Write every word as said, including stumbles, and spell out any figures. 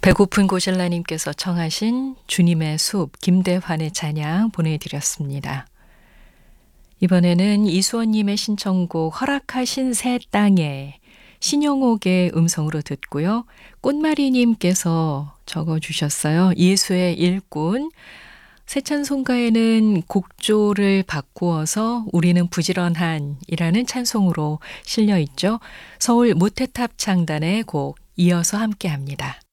배고픈 고젤라님께서 청하신 주님의 숲 김대환의 찬양 보내드렸습니다. 이번에는 이수원님의 신청곡 허락하신 새 땅에 신영옥의 음성으로 듣고요. 꽃마리님께서 적어주셨어요. 예수의 일꾼. 새 찬송가에는 곡조를 바꾸어서 우리는 부지런한이라는 찬송으로 실려 있죠. 서울 모태탑 창단의 곡 이어서 함께합니다.